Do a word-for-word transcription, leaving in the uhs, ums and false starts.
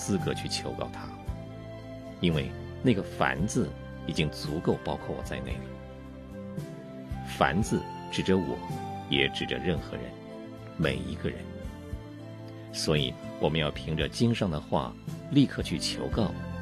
资格去求告他，因为那个凡字已经足够包括我在内了。凡字指着我，也指着任何人，每一个人。所以我们要凭着经上的话，立刻去求告